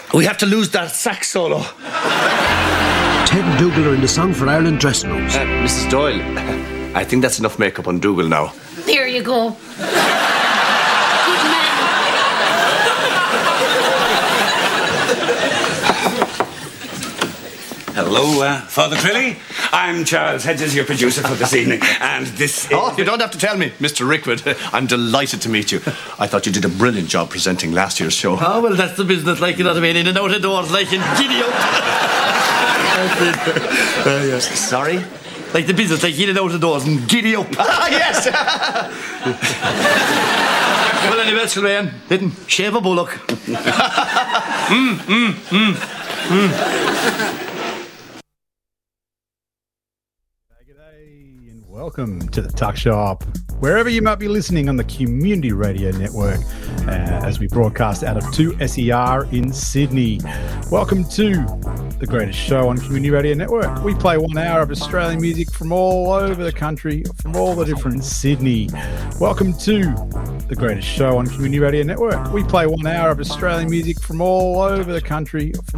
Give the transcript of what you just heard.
We have to lose that sax solo. Ted Dougal are in the Song for Ireland dressing rooms. Mrs. Doyle, I think that's enough makeup on Dougal now. There you go. Good man. Hello, Father Trilly. I'm Charles Hedges, your producer for this evening, and this is... Oh, you don't have to tell me, Mr. Rickwood. I'm delighted to meet you. I thought you did a brilliant job presenting last year's show. Oh, well, that's the business, like, you know what I mean, in and out of doors, like in giddy up. Yes. Sorry? Like the business, like in and out of doors and giddy up. Yes! Well, anyway, Sylvain, didn't shave a bullock. Welcome to the Tuck Shop, wherever you might be listening on the Community Radio Network, as we broadcast out of 2SER in Sydney. Welcome to the greatest show on Community Radio Network. We play 1 hour of Australian music from all over the country, from all the different Sydney. Welcome to the greatest show on Community Radio Network. We play 1 hour of Australian music from all over the country, from